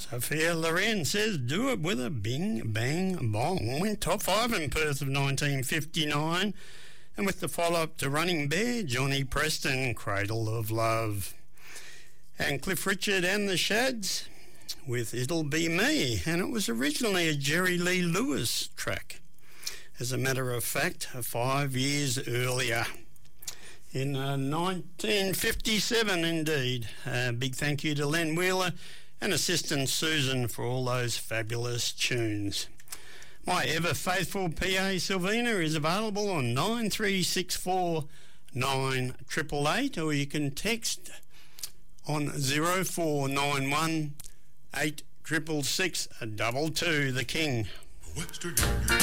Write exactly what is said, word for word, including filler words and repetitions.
Sophia Loren says, do it with a bing, bang, bong. Went top five in Perth of nineteen fifty-nine. And with the follow-up to Running Bear, Johnny Preston, Cradle of Love. And Cliff Richard and the Shads with It'll Be Me. And it was originally a Jerry Lee Lewis track. As a matter of fact, five years earlier. In uh, nineteen fifty-seven, indeed. Uh, big thank you to Len Wheeler and assistant Susan for all those fabulous tunes. My ever-faithful P A Sylvina is available on nine three six four nine eight eight eight, or you can text on zero four nine one eight six six six two two, the King. Western Union.